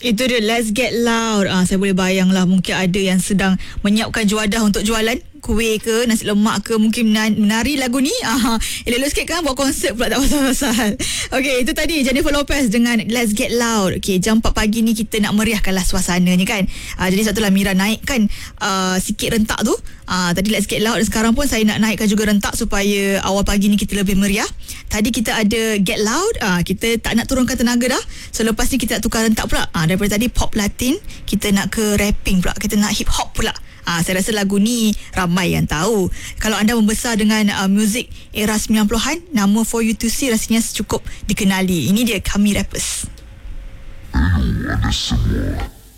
Itu dia, Let's Get Loud. Saya boleh bayang lah, mungkin ada yang sedang menyiapkan juadah untuk jualan kuih ke, nasi lemak ke, mungkin menari lagu ni. Elok-elok sikit kan, buat konsert pula tak pasal-pasal. Okey, itu tadi Jennifer Lopez dengan Let's Get Loud. Okey, jam 4 pagi ni kita nak meriahkanlah suasana ni kan. Jadi sebab itulah Mira naikkan sikit rentak tu. Tadi Let's Get Loud, dan sekarang pun saya nak naikkan juga rentak supaya awal pagi ni kita lebih meriah. Tadi kita ada Get Loud, kita tak nak turunkan tenaga dah. So lepas ni kita nak tukar rentak pula. Daripada tadi pop Latin, kita nak ke rapping pula, kita nak hip hop pula. Saya rasa lagu ni ramai yang tahu. Kalau anda membesar dengan muzik era 90-an, nama For You To See rasanya cukup dikenali. Ini dia, kami rappers. Anda semua